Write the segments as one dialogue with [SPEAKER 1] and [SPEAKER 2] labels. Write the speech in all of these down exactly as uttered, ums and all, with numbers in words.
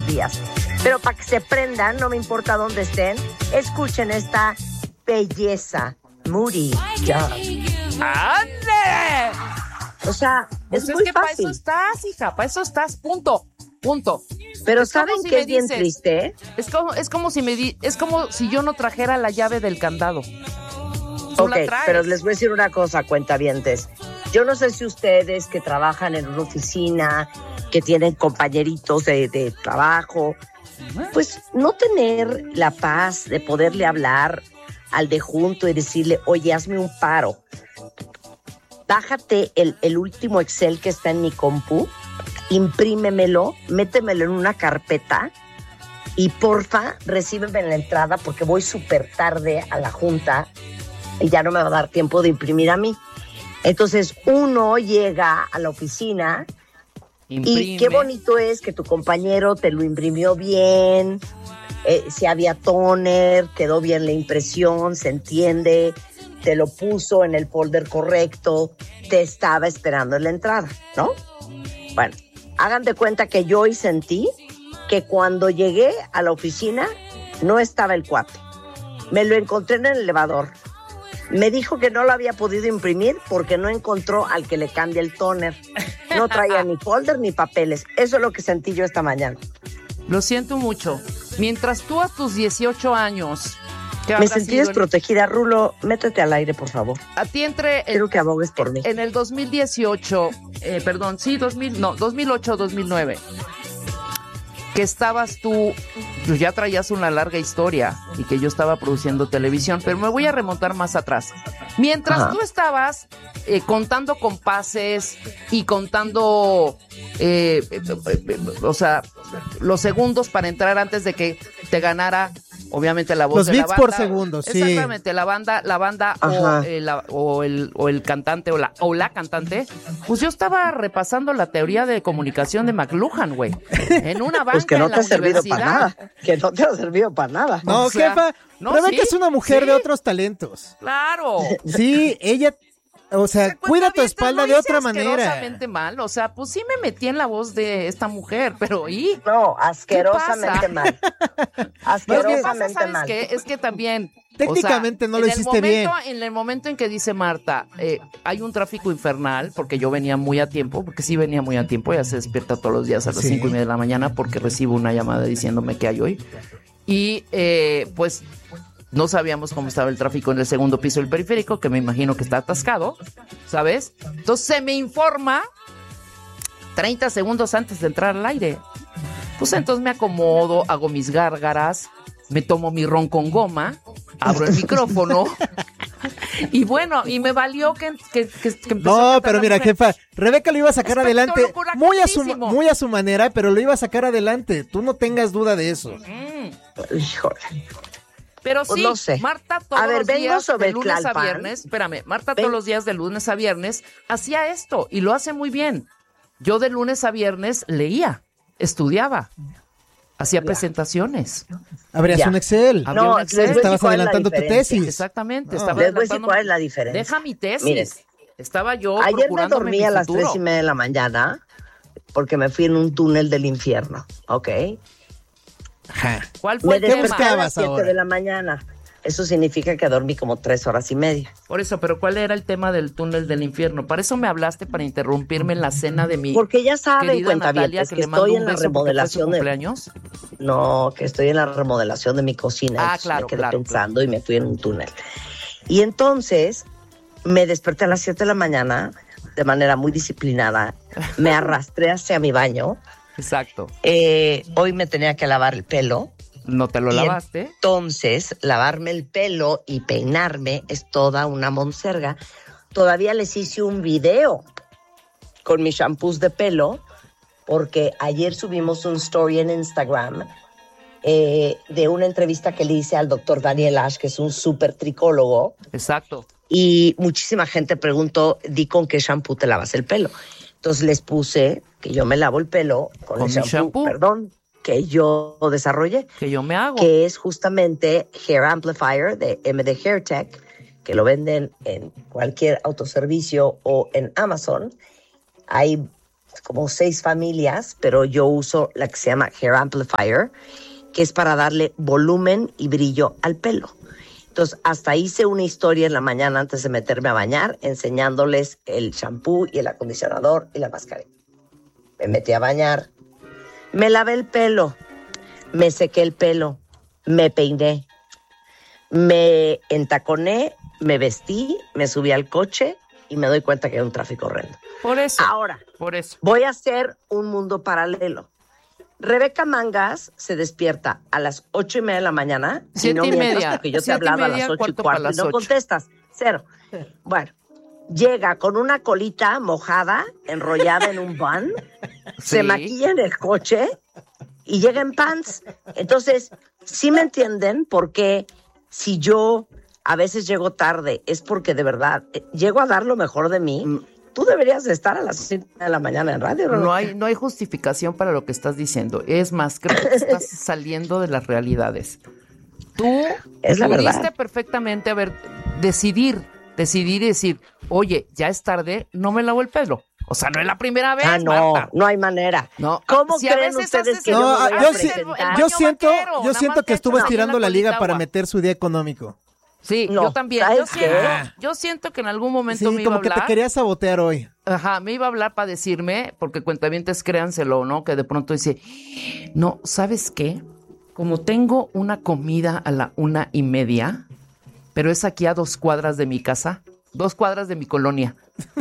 [SPEAKER 1] días. Pero para que se prendan, no me importa dónde estén, escuchen esta belleza. Moody Dove.
[SPEAKER 2] ¡Ande!
[SPEAKER 1] O sea,
[SPEAKER 2] pues
[SPEAKER 1] es,
[SPEAKER 2] es
[SPEAKER 1] muy
[SPEAKER 2] que para
[SPEAKER 1] fácil.
[SPEAKER 2] eso estás, hija, para eso estás, punto, punto.
[SPEAKER 1] Pero
[SPEAKER 2] es
[SPEAKER 1] ¿saben
[SPEAKER 2] si
[SPEAKER 1] qué es bien
[SPEAKER 2] dices,
[SPEAKER 1] triste?
[SPEAKER 2] Es como, es como si me di, es como si yo no trajera la llave del candado. Tú
[SPEAKER 1] Ok,
[SPEAKER 2] la traes.
[SPEAKER 1] pero les voy a decir una cosa, cuentavientes. Yo no sé si ustedes que trabajan en una oficina, que tienen compañeritos de, de trabajo, pues no tener la paz de poderle hablar al de junto y decirle, oye, hazme un paro. Bájate el, el último Excel que está en mi compu, imprímemelo, métemelo en una carpeta y porfa, recíbeme en la entrada porque voy súper tarde a la junta y ya no me va a dar tiempo de imprimir a mí. Entonces uno llega a la oficina Imprime. Y qué bonito es que tu compañero te lo imprimió bien, eh, si había toner, quedó bien la impresión, se entiende, te lo puso en el folder correcto, te estaba esperando en la entrada, ¿no? Bueno, hagan de cuenta que yo hoy sentí que cuando llegué a la oficina no estaba el cuate. Me lo encontré en el elevador. Me dijo que no lo había podido imprimir porque no encontró al que le cambie el tóner. No traía ni folder ni papeles. Eso es lo que sentí yo esta mañana.
[SPEAKER 2] Lo siento mucho. Mientras tú a tus dieciocho años...
[SPEAKER 1] Me sentí desprotegida. En... Rulo, métete al aire, por favor.
[SPEAKER 2] A ti entre...
[SPEAKER 1] Quiero el, que abogues por mí.
[SPEAKER 2] En el dos mil dieciocho, eh, perdón, sí, dos mil, no, dos mil ocho, dos mil nueve, que estabas tú, pues ya traías una larga historia y que yo estaba produciendo televisión, pero me voy a remontar más atrás. Mientras Ajá. tú estabas eh, contando compases y contando, eh, eh, eh, eh, o sea, los segundos para entrar antes de que te ganara, obviamente, la voz
[SPEAKER 3] los
[SPEAKER 2] de la banda.
[SPEAKER 3] Los bits por segundo, sí.
[SPEAKER 2] Exactamente, la banda, la banda o, eh, la, o, el, o el cantante o la, o la cantante. Pues yo estaba repasando la teoría de comunicación de McLuhan, güey. En una banca
[SPEAKER 1] pues que no
[SPEAKER 2] en
[SPEAKER 1] te
[SPEAKER 2] la
[SPEAKER 1] ha servido
[SPEAKER 2] universidad.
[SPEAKER 1] para nada. Que no te ha servido para nada.
[SPEAKER 3] No,
[SPEAKER 2] o sea,
[SPEAKER 3] jefa,
[SPEAKER 2] no,
[SPEAKER 3] Rebeca
[SPEAKER 2] ¿sí?
[SPEAKER 3] es una mujer
[SPEAKER 2] ¿Sí?
[SPEAKER 3] de otros talentos.
[SPEAKER 2] Claro.
[SPEAKER 3] Sí, ella... O sea, cuida tu espalda de otra manera.
[SPEAKER 2] Asquerosamente mal, o sea, pues sí me metí en la voz de esta mujer, pero ¿y?
[SPEAKER 1] No, asquerosamente mal. Asquerosamente
[SPEAKER 2] ¿sabes
[SPEAKER 1] mal.
[SPEAKER 2] qué? Es que también...
[SPEAKER 3] Técnicamente
[SPEAKER 2] o sea,
[SPEAKER 3] no lo hiciste
[SPEAKER 2] momento,
[SPEAKER 3] bien.
[SPEAKER 2] En el momento en que dice Marta, eh, hay un tráfico infernal, porque yo venía muy a tiempo, porque sí venía muy a tiempo, ya se despierta todos los días a las sí. cinco y media de la mañana porque recibo una llamada diciéndome qué hay hoy. Y eh, pues... no sabíamos cómo estaba el tráfico en el segundo piso del periférico, que me imagino que está atascado, ¿sabes? Entonces se me informa treinta segundos antes de entrar al aire. Pues entonces me acomodo, hago mis gárgaras, me tomo mi ron con goma, abro el micrófono y bueno, y me valió que, que, que, que empezó
[SPEAKER 3] No,
[SPEAKER 2] a
[SPEAKER 3] pero mira,
[SPEAKER 2] mujer.
[SPEAKER 3] jefa, Rebeca lo iba a sacar adelante muy a, su, muy a su manera, pero lo iba a sacar adelante. Tú no tengas duda de eso.
[SPEAKER 2] Mm.
[SPEAKER 1] Híjole.
[SPEAKER 2] Pero sí,
[SPEAKER 1] pues no sé.
[SPEAKER 2] Marta todos
[SPEAKER 1] a ver,
[SPEAKER 2] los
[SPEAKER 1] vengo
[SPEAKER 2] días
[SPEAKER 1] sobre
[SPEAKER 2] de lunes
[SPEAKER 1] Tlalpan.
[SPEAKER 2] a viernes, espérame, Marta
[SPEAKER 1] Ven.
[SPEAKER 2] todos los días de lunes a viernes hacía esto y lo hace muy bien. Yo de lunes a viernes leía, estudiaba, hacía ya. presentaciones.
[SPEAKER 3] Abrías un Excel.
[SPEAKER 2] Abría
[SPEAKER 1] no,
[SPEAKER 2] un Excel.
[SPEAKER 3] Estabas adelantando tu tesis.
[SPEAKER 2] Exactamente.
[SPEAKER 1] No.
[SPEAKER 2] Estaba
[SPEAKER 1] Les voy a decir cuál es la diferencia.
[SPEAKER 2] Deja mi tesis.
[SPEAKER 1] Miren,
[SPEAKER 2] estaba yo
[SPEAKER 1] ayer me dormí
[SPEAKER 2] mi
[SPEAKER 1] a las
[SPEAKER 2] futuro.
[SPEAKER 1] tres y media de la mañana porque me fui en un túnel del infierno, ¿ok?
[SPEAKER 3] Ajá.
[SPEAKER 2] ¿Cuál fue
[SPEAKER 1] me
[SPEAKER 2] el tema?
[SPEAKER 1] desperté a las siete de la mañana. Eso significa que dormí como tres horas y media.
[SPEAKER 2] Por eso, pero ¿cuál era el tema del túnel del infierno? Para eso me hablaste, para interrumpirme en la cena de mi
[SPEAKER 1] Porque ya saben,
[SPEAKER 2] cuentavientes,
[SPEAKER 1] que,
[SPEAKER 2] que
[SPEAKER 1] estoy en la remodelación de...
[SPEAKER 2] cumpleaños.
[SPEAKER 1] No, que estoy en la remodelación de mi cocina.
[SPEAKER 2] Ah, claro,
[SPEAKER 1] me quedé
[SPEAKER 2] claro,
[SPEAKER 1] pensando
[SPEAKER 2] claro.
[SPEAKER 1] y me fui en un túnel. Y entonces me desperté a las siete de la mañana de manera muy disciplinada. Me arrastré hacia mi baño.
[SPEAKER 2] Exacto.
[SPEAKER 1] Eh, hoy me tenía que lavar el pelo.
[SPEAKER 2] ¿No te lo
[SPEAKER 1] y
[SPEAKER 2] lavaste?
[SPEAKER 1] Entonces, lavarme el pelo y peinarme es toda una monserga. Todavía les hice un video con mis shampoos de pelo, porque ayer subimos un story en Instagram eh, de una entrevista que le hice al doctor Daniel Ash, que es un súper tricólogo.
[SPEAKER 2] Exacto.
[SPEAKER 1] Y muchísima gente preguntó, di con qué shampoo te lavas el pelo. Entonces les puse que yo me lavo el pelo con,
[SPEAKER 2] ¿Con
[SPEAKER 1] el shampoo,
[SPEAKER 2] shampoo?
[SPEAKER 1] perdón, que yo desarrollé.
[SPEAKER 2] Que yo me hago.
[SPEAKER 1] Que es justamente Hair Amplifier de M D Hair Tech, que lo venden en cualquier autoservicio o en Amazon. Hay como seis familias, pero yo uso la que se llama Hair Amplifier, que es para darle volumen y brillo al pelo. Entonces, hasta hice una historia en la mañana antes de meterme a bañar, enseñándoles el shampoo y el acondicionador y la mascarilla. Me metí a bañar, me lavé el pelo, me sequé el pelo, me peiné, me entaconé, me vestí, me subí al coche y me doy cuenta que hay un tráfico horrendo.
[SPEAKER 2] Por eso.
[SPEAKER 1] Ahora,
[SPEAKER 2] por eso.
[SPEAKER 1] voy a hacer un mundo paralelo. Rebeca Mangas se despierta a las ocho y media de la mañana.
[SPEAKER 2] Siete
[SPEAKER 1] y no
[SPEAKER 2] y
[SPEAKER 1] mientras,
[SPEAKER 2] media.
[SPEAKER 1] Porque yo te
[SPEAKER 2] Siete y
[SPEAKER 1] hablaba
[SPEAKER 2] media,
[SPEAKER 1] a las ocho y
[SPEAKER 2] cuarto
[SPEAKER 1] cuarto
[SPEAKER 2] para
[SPEAKER 1] y no
[SPEAKER 2] las ocho.
[SPEAKER 1] contestas. Cero. Bueno, llega con una colita mojada, enrollada en un bun,
[SPEAKER 2] Sí.
[SPEAKER 1] se maquilla en el coche y llega en pants. Entonces, ¿sí me entienden por qué si yo a veces llego tarde es porque de verdad eh, llego a dar lo mejor de mí? Tú deberías de estar a las siete de la mañana en radio, ¿no?
[SPEAKER 2] No hay, no hay justificación para lo que estás diciendo. Es más, creo que estás saliendo de las realidades. Tú
[SPEAKER 1] Es la
[SPEAKER 2] pudiste
[SPEAKER 1] verdad.
[SPEAKER 2] perfectamente haber decidir, decidir y decir, oye, ya es tarde, no me lavo el pelo. O sea, no es la primera vez,
[SPEAKER 1] Ah, no,
[SPEAKER 2] Marta.
[SPEAKER 1] no hay manera.
[SPEAKER 2] No,
[SPEAKER 1] ¿Cómo
[SPEAKER 2] si a
[SPEAKER 1] creen
[SPEAKER 2] veces
[SPEAKER 1] ustedes
[SPEAKER 2] haces
[SPEAKER 1] que
[SPEAKER 2] el-
[SPEAKER 1] yo
[SPEAKER 3] No,
[SPEAKER 1] me voy
[SPEAKER 3] ah,
[SPEAKER 1] a
[SPEAKER 3] yo, sí-
[SPEAKER 1] presentar?
[SPEAKER 2] el
[SPEAKER 3] yo
[SPEAKER 2] baño
[SPEAKER 3] siento,
[SPEAKER 2] vaquero,
[SPEAKER 3] yo
[SPEAKER 2] nada
[SPEAKER 3] siento
[SPEAKER 2] más
[SPEAKER 3] que
[SPEAKER 2] te
[SPEAKER 3] estuvo
[SPEAKER 2] echas
[SPEAKER 3] estirando
[SPEAKER 2] aquí
[SPEAKER 3] la
[SPEAKER 2] la
[SPEAKER 3] liga
[SPEAKER 2] colita
[SPEAKER 3] para
[SPEAKER 2] agua.
[SPEAKER 3] meter su día económico.
[SPEAKER 2] Sí,
[SPEAKER 1] No,
[SPEAKER 2] yo también. Yo
[SPEAKER 1] ¿sabes qué?
[SPEAKER 2] siento, yo siento que en algún momento
[SPEAKER 3] Sí,
[SPEAKER 2] me iba a
[SPEAKER 3] como que
[SPEAKER 2] hablar.
[SPEAKER 3] te quería sabotear hoy.
[SPEAKER 2] Ajá, me iba a hablar para decirme, porque cuentavientes créanselo, ¿no? Que de pronto dice, no, ¿sabes qué? Como tengo una comida a la una y media, pero es aquí a dos cuadras de mi casa, dos cuadras de mi colonia.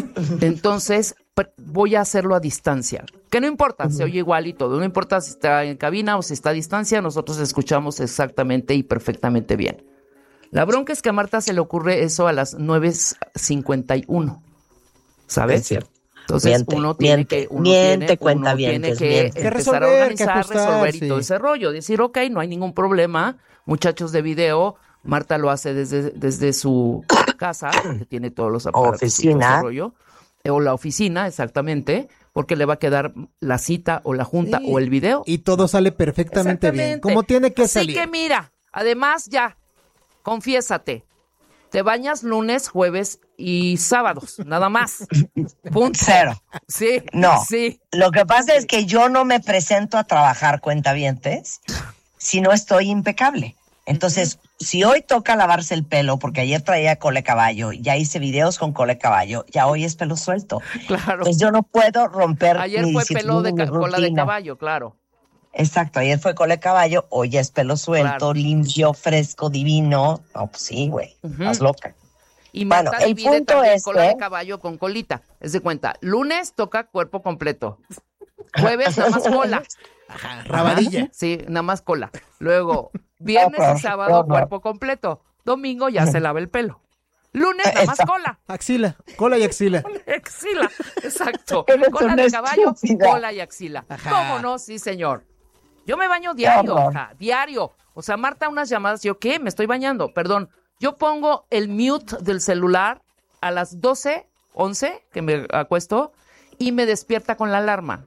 [SPEAKER 2] Entonces, pr- voy a hacerlo a distancia. Que no importa, se oye igual y todo. No importa si está en cabina o si está a distancia, nosotros escuchamos exactamente y perfectamente bien. La bronca es que a Marta se le ocurre eso a las nueve cincuenta y uno, ¿sabes?
[SPEAKER 1] Es cierto.
[SPEAKER 2] Entonces
[SPEAKER 1] Miente,
[SPEAKER 2] uno tiene
[SPEAKER 1] miente,
[SPEAKER 2] que, uno
[SPEAKER 1] miente,
[SPEAKER 2] tiene, uno
[SPEAKER 1] cuentavientes,
[SPEAKER 2] tiene que
[SPEAKER 1] miente.
[SPEAKER 3] Que
[SPEAKER 2] empezar
[SPEAKER 3] resolver,
[SPEAKER 2] a
[SPEAKER 3] que
[SPEAKER 2] organizar,
[SPEAKER 3] ajustar,
[SPEAKER 2] resolver y
[SPEAKER 3] sí.
[SPEAKER 2] todo ese rollo. Decir, ok, no hay ningún problema. Muchachos de video, Marta lo hace desde, desde su casa, porque tiene todos los aparatos y todo
[SPEAKER 1] Oficina.
[SPEAKER 2] ese rollo. Eh, O la oficina, exactamente, porque le va a quedar la cita o la junta
[SPEAKER 3] Sí.
[SPEAKER 2] o el video.
[SPEAKER 3] Y todo sale perfectamente bien.
[SPEAKER 2] Exactamente.
[SPEAKER 3] Como tiene que
[SPEAKER 2] Así
[SPEAKER 3] salir.
[SPEAKER 2] que mira, además ya, confiésate, te bañas lunes, jueves y sábados, nada más. Punto.
[SPEAKER 1] Cero.
[SPEAKER 2] Sí,
[SPEAKER 1] No.
[SPEAKER 2] sí.
[SPEAKER 1] Lo que pasa es que yo no me presento a trabajar, cuentavientes, si no estoy impecable. Entonces, si hoy toca lavarse el pelo, porque ayer traía cola de caballo, ya hice videos con cola de caballo, ya hoy es pelo suelto.
[SPEAKER 2] Claro.
[SPEAKER 1] Pues yo no puedo romper
[SPEAKER 2] Ayer
[SPEAKER 1] mi
[SPEAKER 2] fue
[SPEAKER 1] disciplina,
[SPEAKER 2] pelo de
[SPEAKER 1] mi
[SPEAKER 2] ca- cola de
[SPEAKER 1] rutina.
[SPEAKER 2] caballo, claro.
[SPEAKER 1] Exacto, ayer fue cola de caballo, hoy ya es pelo suelto,
[SPEAKER 2] Claro.
[SPEAKER 1] limpio, fresco, divino. No, pues sí, güey,
[SPEAKER 2] Ujú.
[SPEAKER 1] estás loca.
[SPEAKER 2] Y
[SPEAKER 1] Bueno,
[SPEAKER 2] Marta
[SPEAKER 1] el
[SPEAKER 2] divide
[SPEAKER 1] punto
[SPEAKER 2] también
[SPEAKER 1] es
[SPEAKER 2] cola
[SPEAKER 1] que-
[SPEAKER 2] de caballo con colita. Es de cuenta, lunes toca cuerpo completo. Jueves nada más cola.
[SPEAKER 3] Ajá, rabadilla.
[SPEAKER 2] Sí, nada más cola. Luego, viernes
[SPEAKER 1] No,
[SPEAKER 2] y sábado
[SPEAKER 1] no, no.
[SPEAKER 2] cuerpo completo. Domingo ya se lava el pelo. Lunes nada más
[SPEAKER 1] Exacto.
[SPEAKER 2] cola.
[SPEAKER 3] Axila, cola y axila.
[SPEAKER 2] Axila, exacto.
[SPEAKER 1] Eres
[SPEAKER 2] Cola
[SPEAKER 1] una
[SPEAKER 2] de caballo,
[SPEAKER 1] estúpida.
[SPEAKER 2] cola y axila.
[SPEAKER 3] Ajá.
[SPEAKER 2] ¿Cómo no? Sí, señor. Yo me baño diario,
[SPEAKER 1] horror.
[SPEAKER 2] hija, diario. O sea, Marta, unas llamadas, yo, ¿qué? Me estoy bañando. Perdón, yo pongo el mute del celular a las doce, once, que me acuesto, y me despierta con la alarma.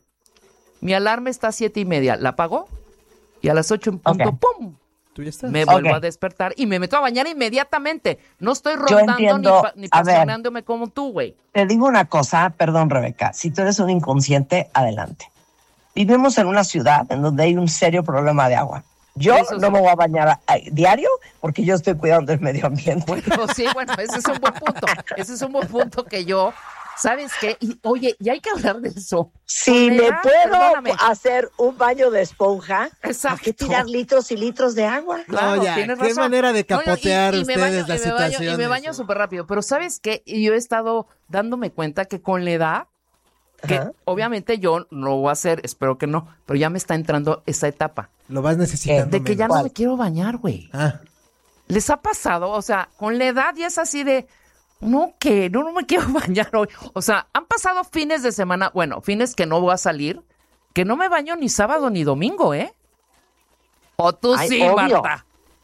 [SPEAKER 2] Mi alarma está a siete y media, la apago, y a las ocho en punto,
[SPEAKER 1] Ok.
[SPEAKER 2] ¡pum!
[SPEAKER 3] ¿Tú ya estás?
[SPEAKER 2] Me vuelvo
[SPEAKER 1] Ok.
[SPEAKER 2] a despertar y me meto a bañar inmediatamente. No estoy
[SPEAKER 1] Yo
[SPEAKER 2] rondando
[SPEAKER 1] entiendo,
[SPEAKER 2] ni, pa- ni
[SPEAKER 1] a ver.
[SPEAKER 2] pasionándome como tú, güey.
[SPEAKER 1] Te digo una cosa, perdón, Rebeca, si tú eres un inconsciente, adelante. Vivimos en una ciudad en donde hay un serio problema de agua. Yo
[SPEAKER 2] Eso
[SPEAKER 1] no
[SPEAKER 2] sí.
[SPEAKER 1] me voy a bañar a- a- diario porque yo estoy cuidando el medio ambiente.
[SPEAKER 2] Bueno, sí, bueno, ese es un buen punto. Ese es un buen punto que yo, ¿sabes qué? Y, oye, y hay que hablar de eso.
[SPEAKER 1] Si
[SPEAKER 2] Con
[SPEAKER 1] me
[SPEAKER 2] edad,
[SPEAKER 1] puedo
[SPEAKER 2] perdóname.
[SPEAKER 1] hacer un baño de esponja, ¿para
[SPEAKER 2] Exacto.
[SPEAKER 1] qué tirar litros y litros de agua?
[SPEAKER 2] Claro,
[SPEAKER 3] No, ya,
[SPEAKER 2] tienes
[SPEAKER 3] qué
[SPEAKER 2] razón.
[SPEAKER 3] manera de
[SPEAKER 2] No, no, y-
[SPEAKER 3] capotear
[SPEAKER 2] y me
[SPEAKER 3] ustedes
[SPEAKER 2] baño-
[SPEAKER 3] las
[SPEAKER 2] y me baño-
[SPEAKER 3] situaciones.
[SPEAKER 2] Y me baño súper rápido. Pero ¿sabes qué? Y yo he estado dándome cuenta que con la edad, que
[SPEAKER 1] Ajá.
[SPEAKER 2] obviamente yo no lo voy a hacer, espero que no, pero ya me está entrando esa etapa
[SPEAKER 3] Lo vas necesitando.
[SPEAKER 2] de que ya
[SPEAKER 3] menos.
[SPEAKER 2] no me quiero bañar, güey.
[SPEAKER 3] Ah,
[SPEAKER 2] ¿Les ha pasado? O sea, con la edad ya es así de, no, que no, no me quiero bañar hoy. O sea, han pasado fines de semana, bueno, fines que no voy a salir, que no me baño ni sábado ni domingo, ¿eh? O tú
[SPEAKER 1] Ay,
[SPEAKER 2] sí,
[SPEAKER 1] obvio.
[SPEAKER 2] Marta.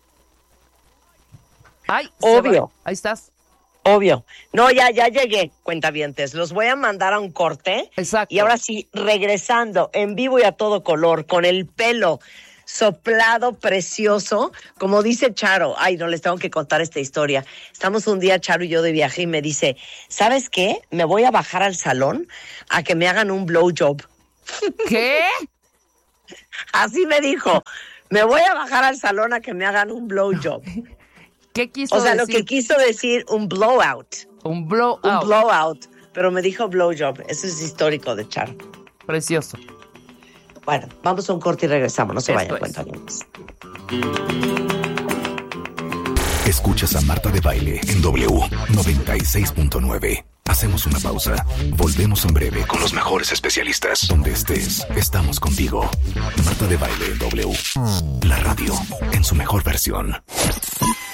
[SPEAKER 2] Ay, se
[SPEAKER 1] Obvio.
[SPEAKER 2] va. Ahí estás.
[SPEAKER 1] Obvio. No, ya, ya llegué, cuentavientes. Los voy a mandar a un corte.
[SPEAKER 2] Exacto.
[SPEAKER 1] Y ahora sí, regresando en vivo y a todo color, con el pelo soplado, precioso, como dice Charo. Ay, no les tengo que contar esta historia. Estamos un día, Charo y yo, de viaje y me dice, ¿sabes qué? Me voy a bajar al salón a que me hagan un blowjob.
[SPEAKER 2] ¿Qué?
[SPEAKER 1] Así me dijo, me voy a bajar al salón a que me hagan un blowjob.
[SPEAKER 2] ¿Qué quiso decir?
[SPEAKER 1] O sea,
[SPEAKER 2] decir?
[SPEAKER 1] lo que quiso decir, un blowout.
[SPEAKER 2] Un blowout.
[SPEAKER 1] Un blowout, pero me dijo blowjob. Eso es histórico de Charo.
[SPEAKER 2] Precioso.
[SPEAKER 1] Bueno, vamos a un corte y regresamos. No se vayan, cuéntanos.
[SPEAKER 4] Escuchas a Marta de Baile en W noventa y seis punto nueve. Hacemos una pausa. Volvemos en breve con los mejores especialistas. Donde estés, estamos contigo. Marta de Baile en W. La radio en su mejor versión.